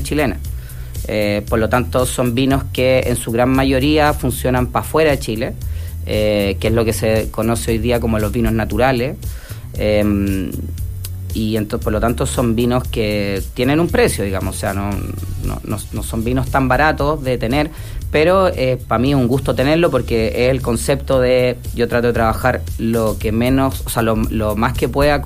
chilena. Por lo tanto, son vinos que en su gran mayoría funcionan para fuera de Chile, que es lo que se conoce hoy día como los vinos naturales. Y por lo tanto son vinos que tienen un precio, digamos, o sea, no son vinos tan baratos de tener, pero para mí es un gusto tenerlo porque es el concepto de, yo trato de trabajar lo que menos, o sea, lo más que pueda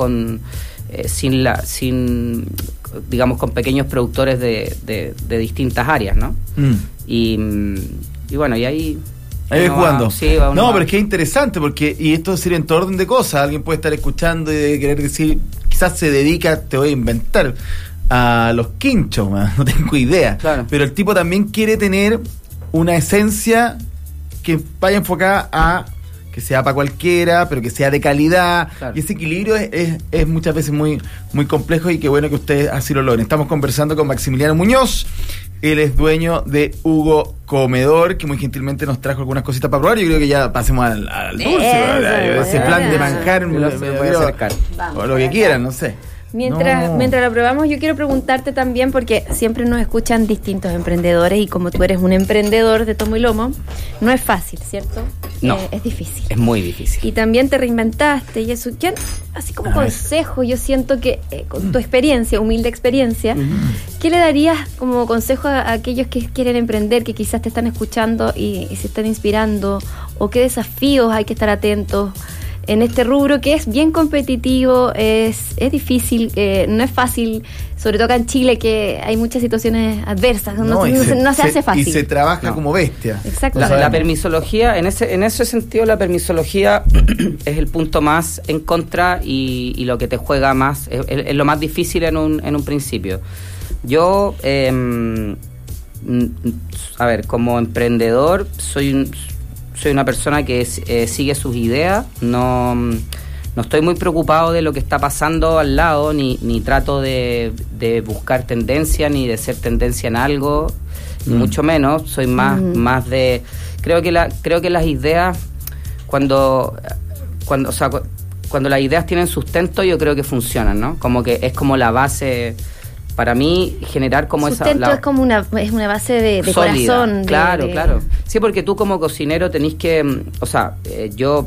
sin digamos, con pequeños productores de distintas áreas, ¿no? Y bueno, y ahí... Ahí ves jugando. Sí, no, pero es que es interesante porque, y esto es decir en todo orden de cosas, alguien puede estar escuchando y de querer decir, quizás se dedica, te voy a inventar, a los quinchos, no tengo idea. Claro. Pero el tipo también quiere tener una esencia que vaya enfocada a que sea para cualquiera, pero que sea de calidad. Claro. Y ese equilibrio es muchas veces muy, muy complejo y qué bueno que ustedes así lo logren. Estamos conversando con Maximiliano Muñoz. Él es dueño de Hugo Comedor, que muy gentilmente nos trajo algunas cositas para probar. Yo creo que ya pasemos al dulce. Ese plan de manjar me voy a acercar. O lo que quieran, no sé. Mientras lo probamos, yo quiero preguntarte también, porque siempre nos escuchan distintos emprendedores y como tú eres un emprendedor de tomo y lomo, no es fácil, ¿cierto? No. Es difícil. Es muy difícil. Y también te reinventaste y eso, ya, así como consejo, yo siento que con tu experiencia, humilde experiencia, ¿qué le darías como consejo a aquellos que quieren emprender, que quizás te están escuchando y se están inspirando? ¿O qué desafíos hay que estar atentos en este rubro que es bien competitivo, es difícil, no es fácil, sobre todo acá en Chile, que hay muchas situaciones adversas, no se hace fácil. Y se trabaja como bestia. Exacto. La permisología, en ese sentido, la permisología es el punto más en contra y lo que te juega más, es lo más difícil en un principio. Yo, como emprendedor, soy una persona que sigue sus ideas, no estoy muy preocupado de lo que está pasando al lado, ni trato de buscar tendencia, ni de ser tendencia en algo, ni mucho menos. Soy más de... Creo que las ideas, cuando las ideas tienen sustento, yo creo que funcionan, ¿no? Como que es como la base... Para mí, generar como sustento es como una base de sólida, corazón. Claro. Sí, porque tú como cocinero tenés que... yo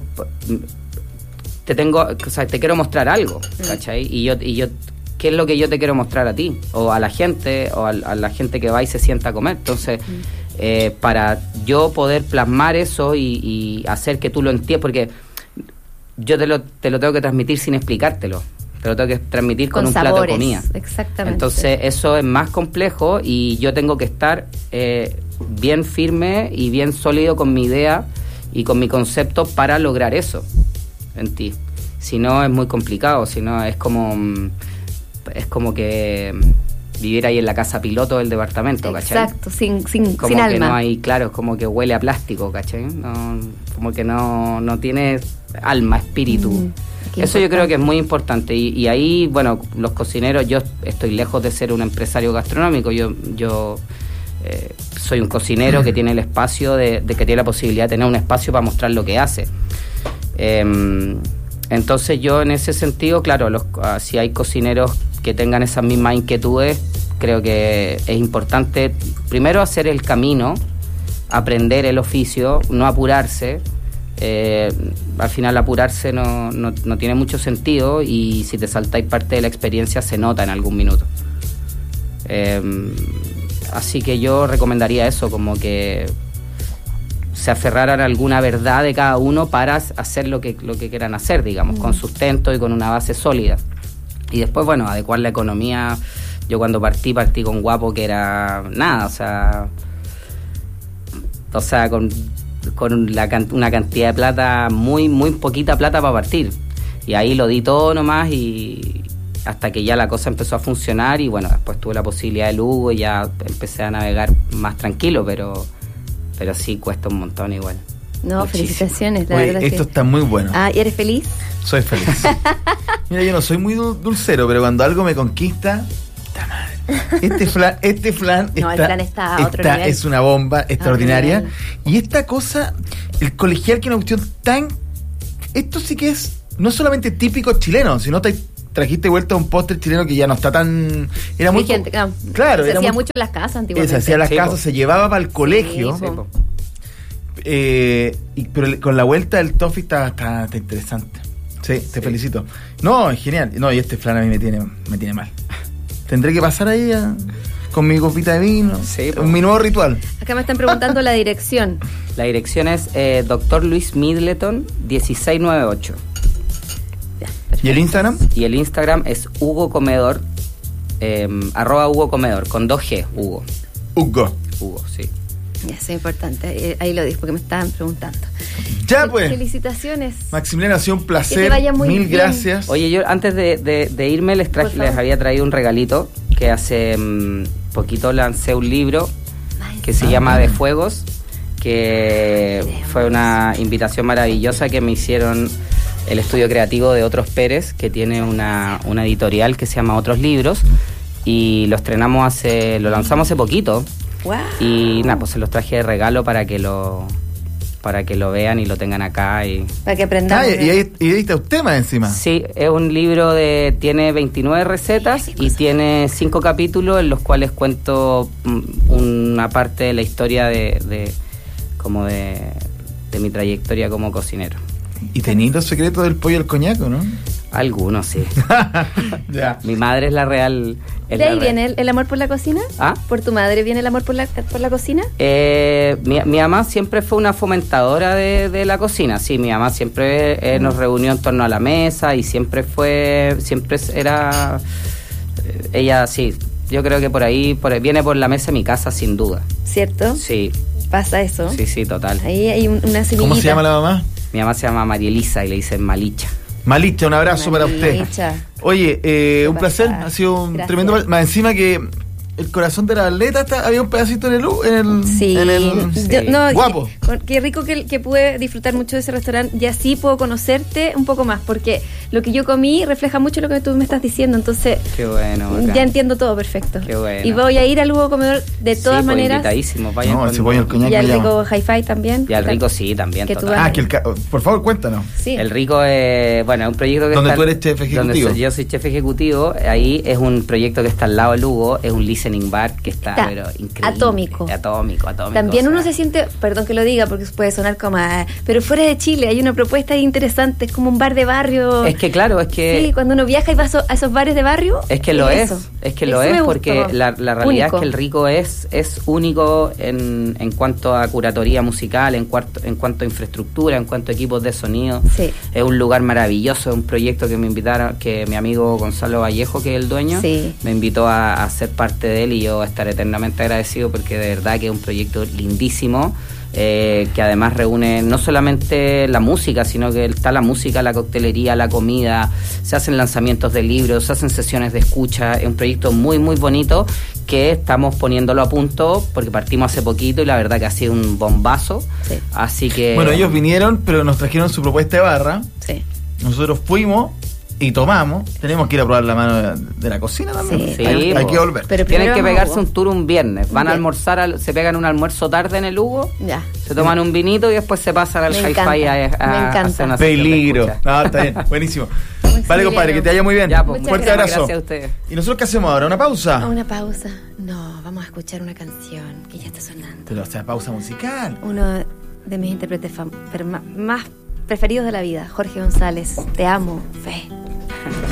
te quiero mostrar algo, ¿cachai? Y yo ¿qué es lo que yo te quiero mostrar a ti? O a la gente, o a la gente que va y se sienta a comer. Entonces, para yo poder plasmar eso y hacer que tú lo entiendas, porque yo te lo tengo que transmitir sin explicártelo. Te lo tengo que transmitir con un sabores, plato de comida. Exactamente. Entonces eso es más complejo y yo tengo que estar bien firme y bien sólido con mi idea y con mi concepto para lograr eso en ti. Si no es muy complicado, si no es como que vivir ahí en la casa piloto del departamento, ¿cachai? Exacto, sin como que alma. No hay, claro, es como que huele a plástico, ¿cachai? Como que no tiene alma, espíritu. Eso yo creo que es muy importante y ahí, bueno, los cocineros, yo estoy lejos de ser un empresario gastronómico, yo soy un cocinero que tiene el espacio de que tiene la posibilidad de tener un espacio para mostrar lo que hace. Entonces yo en ese sentido, claro, si hay cocineros que tengan esas mismas inquietudes, creo que es importante primero hacer el camino, aprender el oficio, no apurarse. Al final apurarse no tiene mucho sentido y si te saltáis parte de la experiencia se nota en algún minuto. Así que yo recomendaría eso, como que se aferraran a alguna verdad de cada uno para hacer lo que quieran hacer, digamos, con sustento y con una base sólida. Y después, bueno, adecuar la economía. Yo cuando partí con Guapo, que era nada, o sea con una cantidad de plata, muy muy poquita plata para partir, y ahí lo di todo nomás y hasta que ya la cosa empezó a funcionar y bueno, después tuve la posibilidad del Hugo y ya empecé a navegar más tranquilo, pero sí cuesta un montón igual. No, muchísimo. Felicitaciones, la verdad. Esto está muy bueno. ¿Y eres feliz? Soy feliz. Mira, yo no soy muy dulcero, pero cuando algo me conquista, ¡ta madre! Este flan no, el flan está a otro nivel. Es una bomba extraordinaria. Y esta cosa, el colegial, que es una cuestión tan... Esto sí que es no solamente típico chileno, sino trajiste vuelta un postre chileno que ya no está tan... Era muy gente, claro, se era hacía muy, mucho en las casas antiguamente. se hacía en las Sí, casas, po. se llevaba para el colegio. Sí, po. Pero con la vuelta del toffee está interesante. Sí, te felicito. No, es genial. No, y este flan a mí me tiene mal. Tendré que pasar ahí con mi copita de vino. Sí, po. Mi nuevo ritual. Acá me están preguntando la dirección. La dirección es Dr. Luis Middleton 1698. ¿Y el Instagram? Y el Instagram es Hugo Comedor, @Hugo Comedor, con 2G, Hugo. Hugo. Hugo, sí. Ya, eso es importante. Ahí lo dije porque me estaban preguntando. Ya pues. Felicitaciones. Maximiliano, ha sido un Que placer. te vaya muy Mil bien. gracias. Oye, yo antes de irme les había traído un regalito que hace poquito lancé un libro que se llama De Fuegos, que fue una invitación maravillosa que me hicieron el estudio creativo de Otros Pérez, que tiene una editorial que se llama Otros Libros, y lo lanzamos hace poquito. Wow. Y nada, pues se los traje de regalo para que lo vean y lo tengan acá. Para que aprendamos. Y ahí está usted más encima. Sí, es un libro tiene 29 recetas y tiene 5 capítulos en los cuales cuento una parte de la historia de mi trayectoria como cocinero. Y tenéis los secretos del pollo al coñaco, ¿no? Algunos, sí. Ya. Mi madre es la real. ¿De ahí viene el amor por la cocina? ¿Ah? ¿Por tu madre viene el amor por la cocina? Mi mamá siempre fue una fomentadora de la cocina. Sí, mi mamá siempre nos reunió en torno a la mesa y siempre era ella, sí. Yo creo que por ahí viene por la mesa de mi casa, sin duda. ¿Cierto? Sí. Pasa eso. Sí, total. Ahí hay una semillita. ¿Cómo se llama la mamá? Mi mamá se llama María Elisa y le dicen Malicha. Malicha, un abrazo para usted. Malicha. Oye, un placer, pasada. ha sido un Gracias. tremendo... Más encima que el corazón de la atleta había un pedacito en el... Sí, Guapo. Qué rico que pude disfrutar mucho de ese restaurante y así puedo conocerte un poco más, porque lo que yo comí refleja mucho lo que tú me estás diciendo, entonces Qué bueno. Bacán. ya entiendo todo perfecto. Qué bueno. Y voy a ir al Hugo Comedor de todas Sí, pues, maneras. invitadísimos, vayan. No, ese pollo al coñaco Y al me llama. rico Hi-Fi también. Y al rico sí, también, Que tú total. vas. Por favor, cuéntanos. Sí. El rico es, es un proyecto que Donde está... tú eres chef ejecutivo. Yo soy chef ejecutivo, ahí es un proyecto que está al lado del Hugo, es un listening bar que está pero increíble. Atómico. Atómico. También uno o sea, se siente, perdón que lo diga porque puede sonar como, pero fuera de Chile hay una propuesta interesante, es como un bar de barrio. Es que claro, es que... Sí, cuando uno viaja y va a esos bares de barrio. Es que lo es, porque la realidad único. es que el rico es único en cuanto a curatoría musical, en cuanto a infraestructura, en cuanto a equipos de sonido. Sí. Es un lugar maravilloso, es un proyecto que me invitaron, que mi amigo Gonzalo Vallejo, que es el dueño, Sí. me invitó a ser parte de él y yo estaré eternamente agradecido porque de verdad que es un proyecto lindísimo. Que además reúne no solamente la música, sino que está la música, la coctelería, la comida, se hacen lanzamientos de libros, se hacen sesiones de escucha, es un proyecto muy muy bonito que estamos poniéndolo a punto porque partimos hace poquito y la verdad que ha sido un bombazo, Sí. así que... Bueno, ellos vinieron, pero nos trajeron su propuesta de barra. Sí. Nosotros fuimos y tomamos. Tenemos que ir a probar la mano de la cocina también. Sí. Hay po. que volver. Pero Tienen primero que vamos a pegarse Hugo. un tour un viernes, van a Bien. almorzar, se pegan un almuerzo tarde en el Hugo, Ya. se toman un vinito y después se pasan al Me Hi-Fi encanta, a me encanta. hacer una sesión de Peligro. escucha. No, está bien. Buenísimo. Maximiliano. Vale, compadre, que te vaya muy bien. Ya, pues, Un fuerte muchas abrazo. Gracias a ustedes. ¿Y nosotros qué hacemos ahora? ¿Una pausa? A una pausa. No, vamos a escuchar una canción que ya está sonando. Pero, o sea, pausa musical. Uno de mis intérpretes más preferidos de la vida, Jorge González. Te amo, Fe.